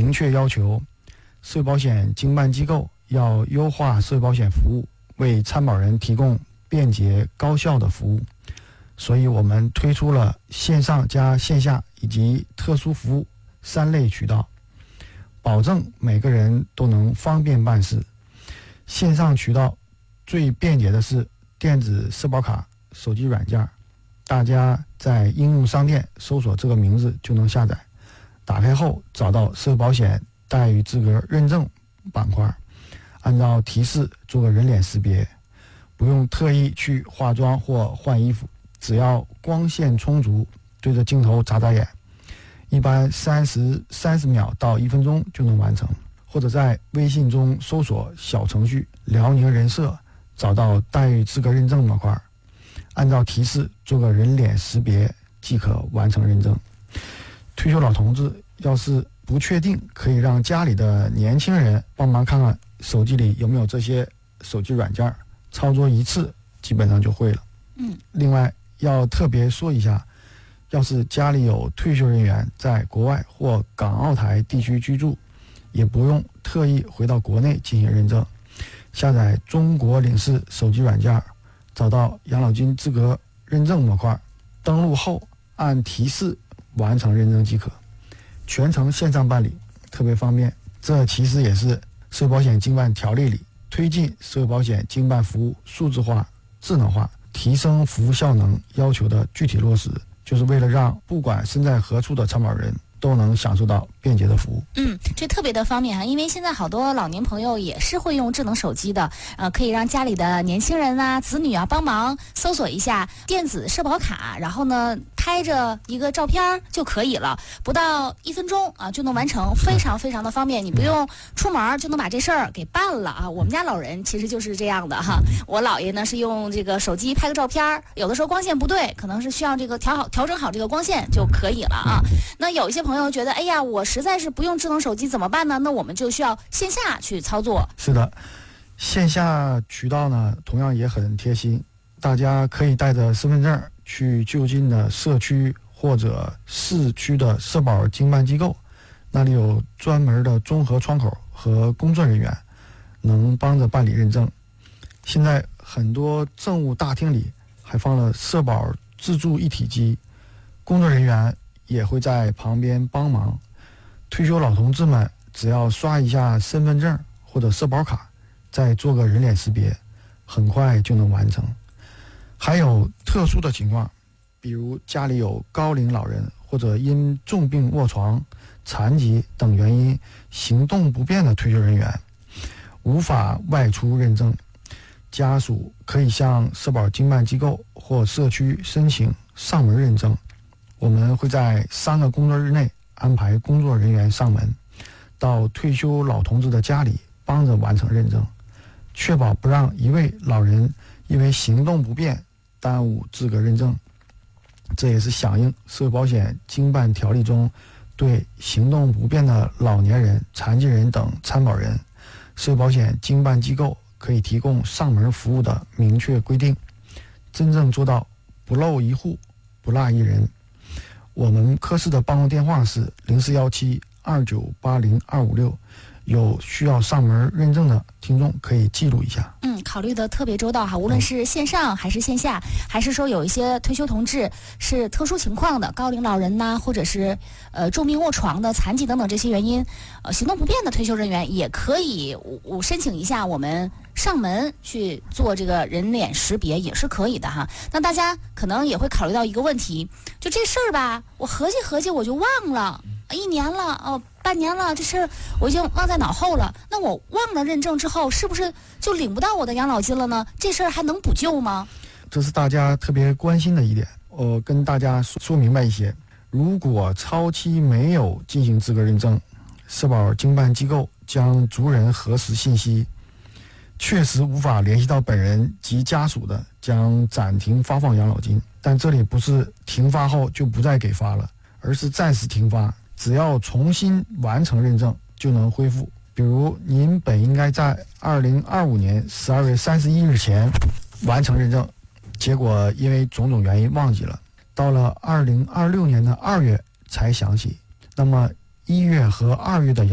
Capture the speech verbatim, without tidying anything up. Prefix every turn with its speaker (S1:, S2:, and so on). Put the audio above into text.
S1: 明确要求社会保险经办机构要优化社会保险服务，为参保人提供便捷高效的服务。所以我们推出了线上加线下以及特殊服务三类渠道，保证每个人都能方便办事。线上渠道最便捷的是电子社保卡手机软件，大家在应用商店搜索这个名字就能下载，打开后找到社会保险待遇资格认证板块，按照提示做个人脸识别，不用特意去化妆或换衣服，只要光线充足，对着镜头眨眨眼，一般三十三十秒到一分钟就能完成。或者在微信中搜索小程序辽宁人社，找到待遇资格认证模块，按照提示做个人脸识别即可完成认证。退休老同志要是不确定，可以让家里的年轻人帮忙看看手机里有没有这些手机软件，操作一次基本上就会了。
S2: 嗯，
S1: 另外要特别说一下，要是家里有退休人员在国外或港澳台地区居住，也不用特意回到国内进行认证，下载中国领事手机软件，找到养老金资格认证模块，登录后按提示完成认证即可，全程线上办理，特别方便。这其实也是社会保险经办条例里推进社会保险经办服务数字化、智能化、提升服务效能要求的具体落实，就是为了让不管身在何处的参保人都能享受到便捷的服务。
S2: 嗯，这特别的方便啊，因为现在好多老年朋友也是会用智能手机的，呃，可以让家里的年轻人啊、子女啊帮忙搜索一下电子社保卡，然后呢拍着一个照片就可以了，不到一分钟啊就能完成，非常非常的方便，你不用出门就能把这事儿给办了啊。我们家老人其实就是这样的哈，我姥爷呢是用这个手机拍个照片，有的时候光线不对，可能是需要这个调好调整好这个光线就可以了啊。那有一些朋友觉得，哎呀，我实在是不用智能手机怎么办呢？那我们就需要线下去操作。
S1: 是的，线下渠道呢同样也很贴心，大家可以带着身份证去就近的社区或者市区的社保经办机构，那里有专门的综合窗口和工作人员能帮着办理认证。现在很多政务大厅里还放了社保自助一体机，工作人员也会在旁边帮忙。退休老同志们只要刷一下身份证或者社保卡，再做个人脸识别，很快就能完成。还有特殊的情况，比如家里有高龄老人或者因重病卧床、残疾等原因行动不便的退休人员，无法外出认证，家属可以向社保经办机构或社区申请上门认证。我们会在三个工作日内安排工作人员上门，到退休老同志的家里帮着完成认证，确保不让一位老人因为行动不便耽误资格认证。这也是响应社会保险经办条例中对行动不便的老年人、残疾人等参保人，社会保险经办机构可以提供上门服务的明确规定，真正做到不漏一户、不落一人。我们科室的办公电话是零四幺七二九八零二五六，有需要上门认证的听众可以记录一下。
S2: 嗯，考虑的特别周到哈，无论是线上还是线下，还是说有一些退休同志是特殊情况的，高龄老人呐、啊，或者是呃重病卧床的、残疾等等这些原因，呃行动不便的退休人员也可以我申请一下，我们上门去做这个人脸识别也是可以的哈。那大家可能也会考虑到一个问题，就这事儿吧，我合计合计我就忘了，一年了哦。半年了，这事儿我已经忘在脑后了。那我忘了认证之后，是不是就领不到我的养老金了呢？这事儿还能补救吗？
S1: 这是大家特别关心的一点，我跟大家说说明白一些。如果超期没有进行资格认证，社保经办机构将逐人核实信息，确实无法联系到本人及家属的，将暂停发放养老金。但这里不是停发后就不再给发了，而是暂时停发。只要重新完成认证就能恢复。比如您本应该在二零二五年十二月三十一日前完成认证，结果因为种种原因忘记了，到了二零二六年的二月才想起，那么一月和二月的